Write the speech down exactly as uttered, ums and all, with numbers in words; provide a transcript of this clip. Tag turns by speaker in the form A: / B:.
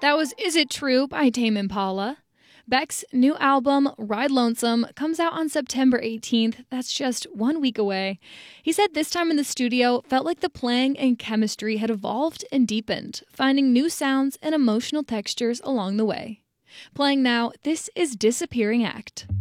A: That was Is It True by Tame Impala. Beck's new album, Ride Lonesome, comes out on September eighteenth. That's just one week away. He said this time in the studio felt like the playing and chemistry had evolved and deepened, finding new sounds and emotional textures along the way. Playing now, this is Disappearing Act.